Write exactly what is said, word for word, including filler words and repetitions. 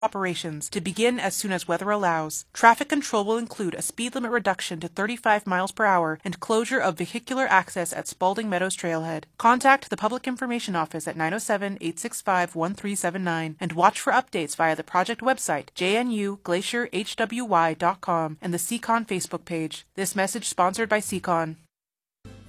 operations to begin as soon as weather allows. Traffic control will include a speed limit reduction to thirty-five miles per hour and closure of vehicular access at Spalding Meadows Trailhead. Contact the Public Information Office at nine oh seven, eight six five, one three seven nine and watch for updates via the project website, j n u glacier h w y dot com, and the C CON Facebook page. This message sponsored by C CON.